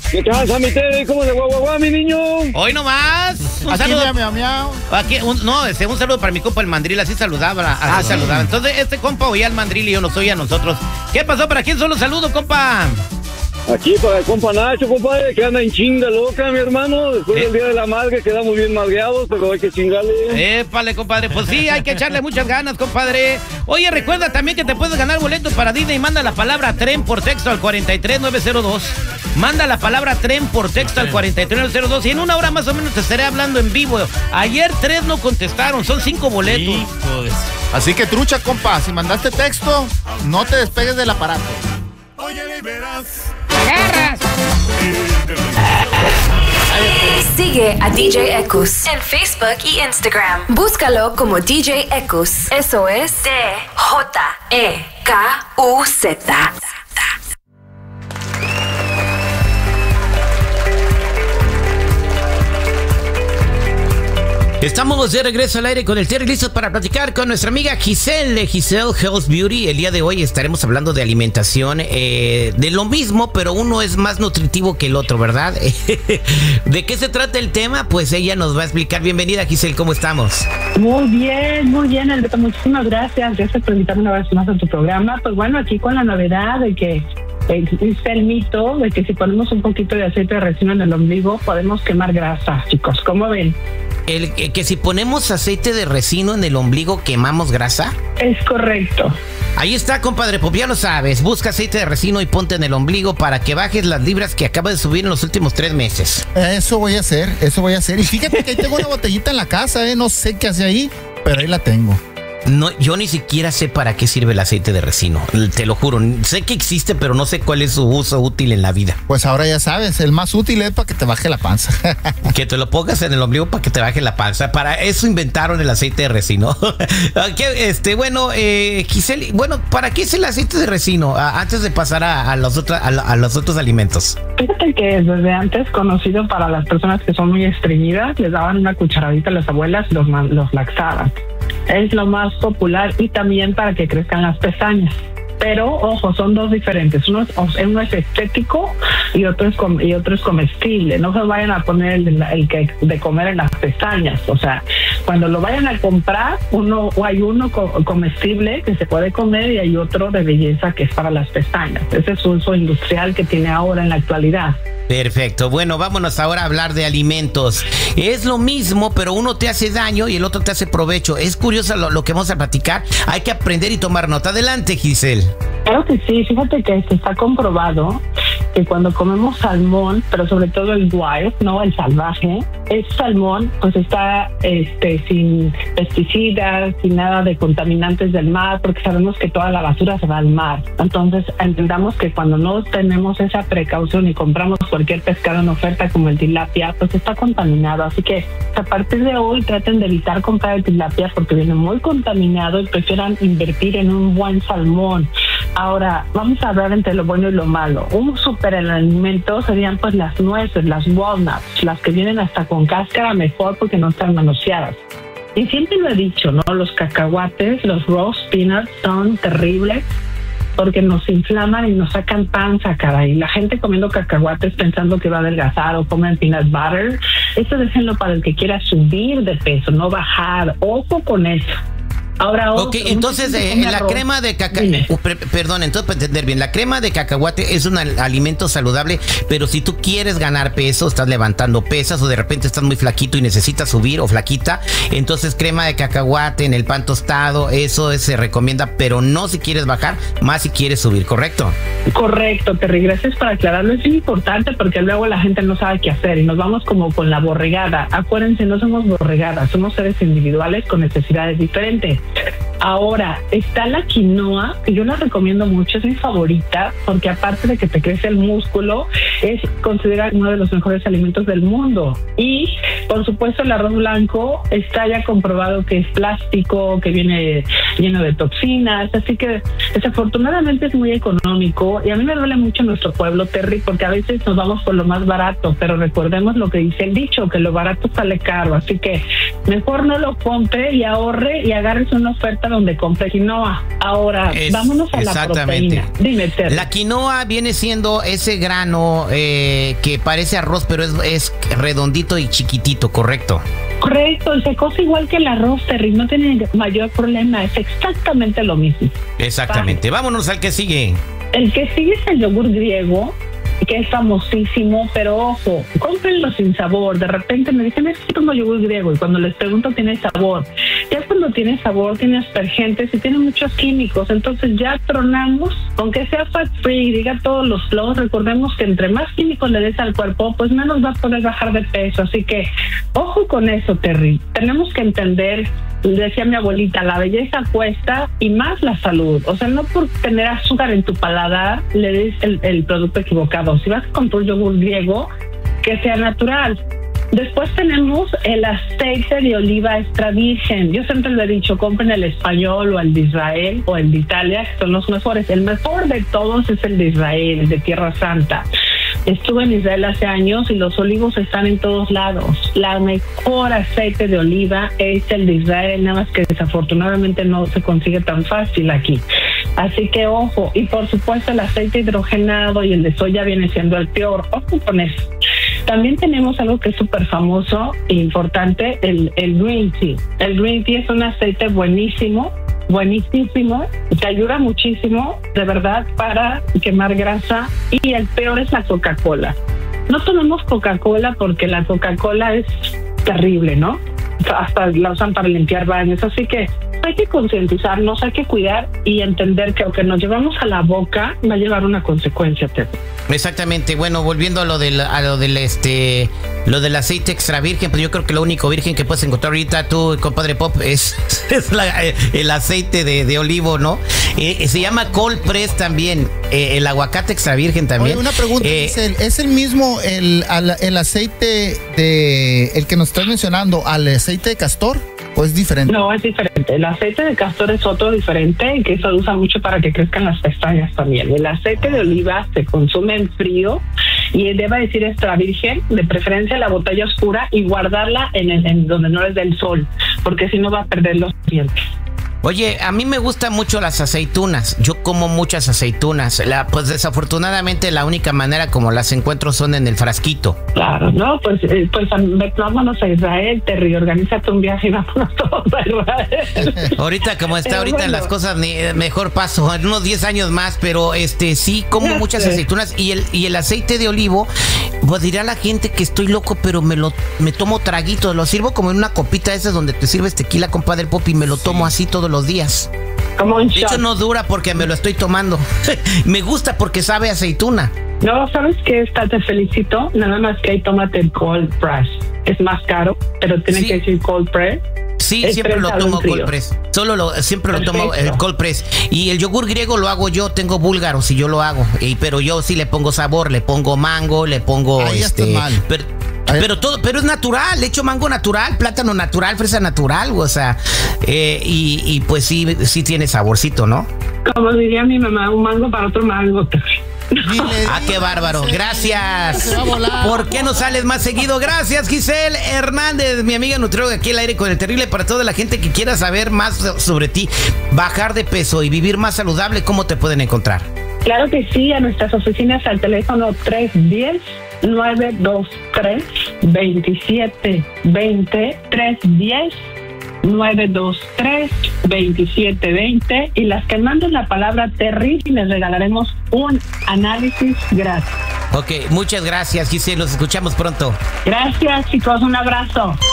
¿Qué tal, Sammy Terry? ¿Cómo de guau, mi niño? Hoy nomás. Un saludo. Miau. Aquí, un saludo para mi compa el Mandril, así saludaba. Saludaba. Entonces, este compa oía al Mandril y yo nos oía a nosotros. ¿Qué pasó? ¿Para quién solo saludo, compa? Aquí para el compa Nacho, compadre, que anda en chinga loca, mi hermano. Después del Día de la Madre quedamos bien madreados, pero hay que chingarle. Épale, compadre. Pues sí, hay que echarle muchas ganas, compadre. Oye, recuerda también que te puedes ganar boletos para Disney. Manda la palabra tren por texto al 43902. Manda la palabra tren por texto al 43902. Y en una hora más o menos te estaré hablando en vivo. Ayer 3 no contestaron, son 5 boletos. Hijos. Así que trucha, compa. Si mandaste texto, no te despegues del aparato. Oye, verás. ¡Garras! Sigue a DJ Ekus en Facebook y Instagram. Búscalo como DJ Ekus. Eso es DJEKUZ. Estamos de regreso al aire con el Terry, listos para platicar con nuestra amiga Giselle de Giselle Health Beauty. El día de hoy estaremos hablando de alimentación, de lo mismo, pero uno es más nutritivo que el otro, ¿verdad? ¿De qué se trata el tema? Pues ella nos va a explicar. Bienvenida, Giselle, ¿cómo estamos? Muy bien, Alberto, muchísimas gracias. Gracias por invitarme una vez más a tu programa. Pues bueno, aquí con la novedad de que existe el mito de que si ponemos un poquito de aceite de resino en el ombligo podemos quemar grasa, chicos. ¿Cómo ven? Que si ponemos aceite de resino en el ombligo, ¿quemamos grasa? Es correcto. Ahí está, compadre, pues ya lo sabes. Busca aceite de resino y ponte en el ombligo para que bajes las libras que acabas de subir en los últimos 3 meses. Eso voy a hacer. Y fíjate que ahí tengo una botellita en la casa, no sé qué hace ahí, pero ahí la tengo. No, yo ni siquiera sé para qué sirve el aceite de resino, te lo juro. Sé que existe, pero no sé cuál es su uso útil en la vida. Pues ahora ya sabes, el más útil es para que te baje la panza. Que te lo pongas en el ombligo para que te baje la panza. Para eso inventaron el aceite de resino. Bueno, Giselle, ¿para qué es el aceite de resino? Antes de pasar a los otros alimentos. Fíjate que desde antes conocido para las personas que son muy estreñidas, les daban una cucharadita a las abuelas y los laxaban. Es lo más popular y también para que crezcan las pestañas. Pero, ojo, son dos diferentes. Uno es estético y otro es comestible. No se vayan a poner el que de comer en las pestañas. O sea, cuando lo vayan a comprar, hay uno comestible que se puede comer y hay otro de belleza que es para las pestañas. Ese es su uso industrial que tiene ahora en la actualidad. Perfecto. Bueno, vámonos ahora a hablar de alimentos. Es lo mismo, pero uno te hace daño y el otro te hace provecho. Es curioso lo que vamos a platicar. Hay que aprender y tomar nota. Adelante, Giselle. Claro que sí. Fíjate que está comprobado que cuando comemos salmón, pero sobre todo el wild, no el salvaje, ese salmón pues está sin pesticidas, sin nada de contaminantes del mar, porque sabemos que toda la basura se va al mar. Entonces entendamos que cuando no tenemos esa precaución y compramos cualquier pescado en oferta como el tilapia, pues está contaminado. Así que a partir de hoy traten de evitar comprar el tilapia porque viene muy contaminado y prefieran invertir en un buen salmón. Ahora, vamos a hablar entre lo bueno y lo malo. Un superalimento serían pues las nueces, las walnuts, las que vienen hasta con cáscara mejor porque no están manoseadas. Y siempre lo he dicho, ¿no? Los cacahuates, los roast peanuts son terribles porque nos inflaman y nos sacan panza, caray. La gente comiendo cacahuates pensando que va a adelgazar o comen peanut butter. Eso déjenlo para el que quiera subir de peso, no bajar. Ojo con eso. Ahora, entonces la crema de cacahuate, perdón, entonces para entender bien, la crema de cacahuate es un alimento saludable, pero si tú quieres ganar peso, estás levantando pesas o de repente estás muy flaquito y necesitas subir o flaquita, entonces crema de cacahuate en el pan tostado, eso se recomienda, pero no si quieres bajar, más si quieres subir, ¿correcto? Correcto, Terry, gracias por aclararlo, es importante porque luego la gente no sabe qué hacer y nos vamos como con la borregada. Acuérdense, no somos borregadas, somos seres individuales con necesidades diferentes. Ahora, está la quinoa, que yo la recomiendo mucho, es mi favorita, porque aparte de que te crece el músculo, es considerada uno de los mejores alimentos del mundo. Y, por supuesto, el arroz blanco está ya comprobado que es plástico, que viene lleno de toxinas, así que desafortunadamente es muy económico. Y a mí me duele mucho nuestro pueblo, Terry, porque a veces nos vamos por lo más barato, pero recordemos lo que dice el dicho, que lo barato sale caro, así que mejor no lo compre y ahorre y agárrese una oferta importa donde compre quinoa. Ahora, vámonos a la proteína. Dime, Terry. La quinoa viene siendo ese grano que parece arroz, pero es redondito y chiquitito, ¿correcto? Correcto, se cose igual que el arroz, Terry, no tiene mayor problema, es exactamente lo mismo. Exactamente, vámonos al que sigue. El que sigue es el yogur griego, que es famosísimo, pero ojo, cómprenlo sin sabor. De repente me dicen, es que tomo yogur griego, y cuando les pregunto, tiene sabor. Ya cuando tiene sabor, tiene aspergentes y tiene muchos químicos, entonces ya tronamos, aunque sea fat free, diga todos los flows, recordemos que entre más químicos le des al cuerpo, pues menos va a poder bajar de peso, así que ojo con eso, Terry. Tenemos que entender, decía mi abuelita, la belleza cuesta y más la salud. O sea, no por tener azúcar en tu paladar le des el producto equivocado. Si vas a comprar yogur griego, que sea natural. Después tenemos el aceite de oliva extra virgen. Yo siempre le he dicho, compren el español o el de Israel o el de Italia, que son los mejores. El mejor de todos es el de Israel, el de Tierra Santa. Estuve en Israel hace años y los olivos están en todos lados. La mejor aceite de oliva es el de Israel, nada más que desafortunadamente no se consigue tan fácil aquí. Así que ojo, y por supuesto el aceite hidrogenado y el de soya viene siendo el peor. Ojo con eso. También tenemos algo que es súper famoso e importante, el green tea. El green tea es un aceite buenísimo, te ayuda muchísimo, de verdad, para quemar grasa. Y el peor es la Coca-Cola. No tomemos Coca-Cola porque la Coca-Cola es terrible, ¿no? Hasta la usan para limpiar baños, así que hay que concientizarnos, hay que cuidar y entender que aunque nos llevamos a la boca, va a llevar una consecuencia, Ted. Exactamente. Bueno, volviendo a lo del aceite extra virgen, pues yo creo que lo único virgen que puedes encontrar ahorita tú, compadre Pop, es el aceite de olivo, ¿no? Se llama cold press también, el aguacate extra virgen también. Oye, una pregunta, ¿es el mismo el aceite el que nos estás mencionando al aceite de castor? ¿O es diferente? No, es diferente. El aceite de castor es otro diferente, que se usa mucho para que crezcan las pestañas también. El aceite de oliva se consume en frío y debe decir extra virgen, de preferencia la botella oscura, y guardarla en donde no les dé el sol, porque si no va a perder los dientes. Oye, a mí me gustan mucho las aceitunas. Yo como muchas aceitunas. Pues desafortunadamente la única manera como las encuentro son en el frasquito. Claro, no, pues vámonos a Israel, te reorganízate un viaje y vámonos todos a Israel. Ahorita como está ahorita bueno, las cosas, mejor paso en unos 10 años más, pero sí como muchas aceitunas y el aceite de olivo. Pues dirá la gente que estoy loco, pero me tomo traguitos, lo sirvo como en una copita esas donde te sirves tequila, compadre Pop, y me lo tomo así todos los días. Como un shot. De hecho no dura porque me lo estoy tomando. Me gusta porque sabe a aceituna. No, ¿sabes qué? Te felicito. Nada más que ahí tómate el cold press. Es más caro, pero tiene que decir cold press. Sí, siempre lo tomo cold press. Siempre lo tomo el cold press. Y el yogur griego lo hago yo, tengo búlgaros y yo lo hago. Pero yo sí le pongo sabor, le pongo mango, le pongo pero es natural, le echo mango natural, plátano natural, fresa natural, o sea, y pues sí tiene saborcito, ¿no? Como diría mi mamá, un mango para otro mango. Qué bárbaro, gracias. ¿Por qué no sales más seguido? Gracias, Giselle Hernández, mi amiga nutrióloga aquí al aire con el terrible. Para toda la gente que quiera saber más sobre ti, bajar de peso y vivir más saludable, ¿cómo te pueden encontrar? Claro que sí, a nuestras oficinas al teléfono 310-923-2720, 310-923-2720, y las que manden la palabra Terry les regalaremos un análisis gratis. Ok, muchas gracias, Giselle, los escuchamos pronto. Gracias, chicos, un abrazo.